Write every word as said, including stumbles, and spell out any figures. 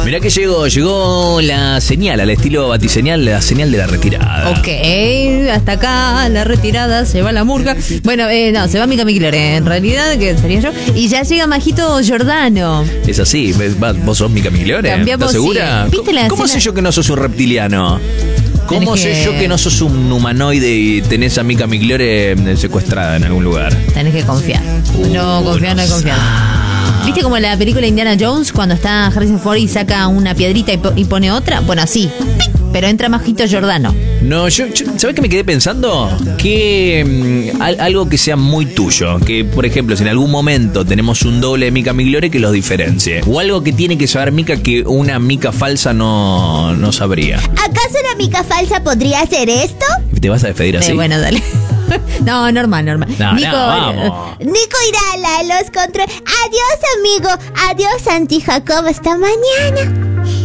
Mirá que llegó, llegó la señal, al estilo batiseñal, la señal de la retirada. Ok, hasta acá la retirada, se va la murga. Bueno, eh, no, se va Mica Migliore, en realidad, que sería yo. Y ya llega Majito Giordano. Es así, vos sos Mica Migliore, Cambiamos, ¿estás segura? sí. ¿Viste la ¿Cómo escena? sé yo que no sos un reptiliano? ¿Cómo Tenés sé que- yo que no sos un humanoide y tenés a Mica Migliore secuestrada en algún lugar? Tenés que confiar. No, Uh, confiar, no hay confianza. ¿Viste como la película Indiana Jones cuando está Harrison Ford y saca una piedrita y, po- y pone otra? Bueno, así. Pero entra Majito Giordano. No, yo, yo ¿sabés qué me quedé pensando? Que mm, al- algo que sea muy tuyo. Que, por ejemplo, si en algún momento tenemos un doble de Mica Migliore que los diferencie. O algo que tiene que saber Mica que una Mica falsa no, no sabría. ¿Acaso una mica falsa podría hacer esto? ¿Te vas a despedir así? Eh, bueno, dale. No, normal, normal. No, Nico, no, vamos. Nico irá a la- los controles. Adiós, amigo. Adiós, Santi Jacob. Hasta mañana.